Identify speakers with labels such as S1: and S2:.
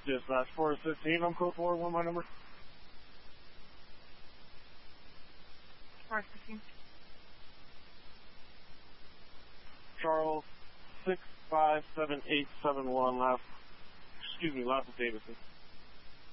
S1: Dispatch 415 on code 4, my number.
S2: 415.
S1: Charles 657871 last of Davidson.